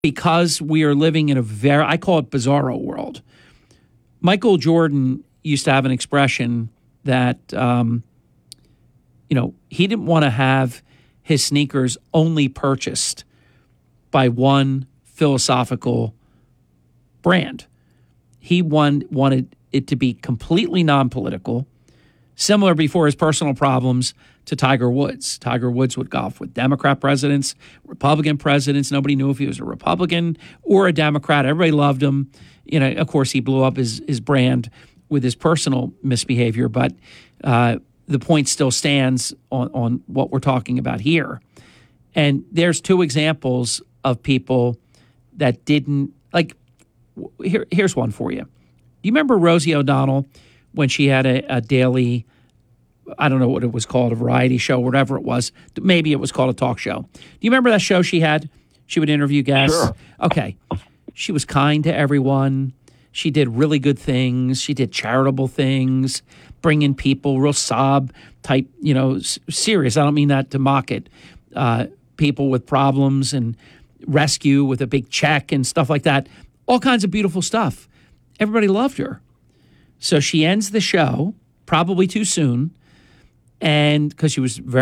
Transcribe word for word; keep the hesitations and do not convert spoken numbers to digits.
because we are living in a very, I call it bizarro world. Michael Jordan used to have an expression that, um, you know, he didn't want to have his sneakers only purchased by one philosophical brand. He won, wanted it to be completely non-political, similar before his personal problems to Tiger Woods. Tiger Woods would golf with Democrat presidents, Republican presidents. Nobody knew if he was a Republican or a Democrat. Everybody loved him. You know, of course, he blew up his, his brand with his personal misbehavior, but uh, the point still stands on, on what we're talking about here. And there's two examples of people that didn't, like, here, here's one for you. Do you remember Rosie O'Donnell when she had a, a daily, I don't know what it was called, a variety show, whatever it was. Maybe it was called a talk show. Do you remember that show she had? She would interview guests. Sure. Okay. She was kind to everyone. She did really good things. She did charitable things, bringing people, real sob type, you know, s- serious. I don't mean that to mock it. Uh, people with problems and rescue with a big check and stuff like that. All kinds of beautiful stuff. Everybody loved her. So she ends the show, probably too soon, and because she was very